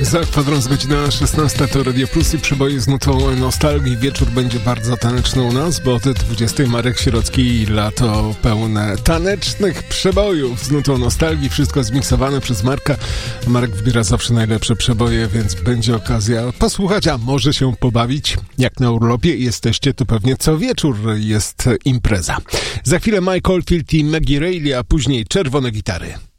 Za kwadrans godzina 16 to Radio Plus i przeboje z nutą nostalgii. Wieczór będzie bardzo taneczny u nas, bo od 20 Marek Sierocki i lato pełne tanecznych przebojów z nutą nostalgii. Wszystko zmiksowane przez Marka. Marek wybiera zawsze najlepsze przeboje, więc będzie okazja posłuchać, a może się pobawić. Jak na urlopie jesteście, to pewnie co wieczór jest impreza. Za chwilę Mike Oldfield i Maggie Reilly, a później Czerwone Gitary.